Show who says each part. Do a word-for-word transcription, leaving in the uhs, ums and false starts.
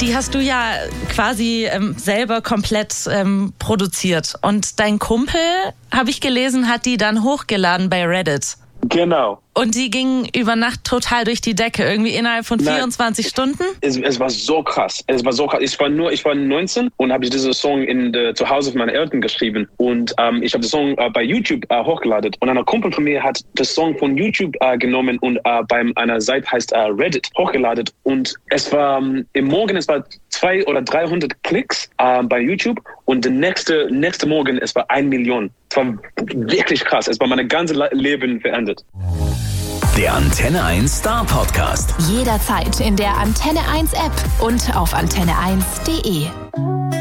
Speaker 1: die hast du ja quasi ähm, selber komplett ähm, produziert. Und dein Kumpel, habe ich gelesen, hat die dann hochgeladen bei Reddit.
Speaker 2: Genau.
Speaker 1: Und die ging über Nacht total durch die Decke, irgendwie innerhalb von vierundzwanzig
Speaker 2: Nein.
Speaker 1: Stunden?
Speaker 2: Es, es war so krass. Es war so krass. Ich war nur, ich war neunzehn und habe diesen Song in de, zu Hause von meinen Eltern geschrieben. Und ähm, ich habe den Song äh, bei YouTube äh, hochgeladen. Und ein Kumpel von mir hat den Song von YouTube äh, genommen und äh, bei einer Seite heißt äh, Reddit hochgeladen. Und es war ähm, im Morgen, es war zwei oder dreihundert Klicks äh, bei YouTube. Und der nächste, nächste Morgen, es war eine Million. Es war wirklich krass. Es war mein ganzes Leben verändert.
Speaker 3: Der Antenne eins Star Podcast.
Speaker 4: Jederzeit in der Antenne eins App und auf antenne eins punkt de.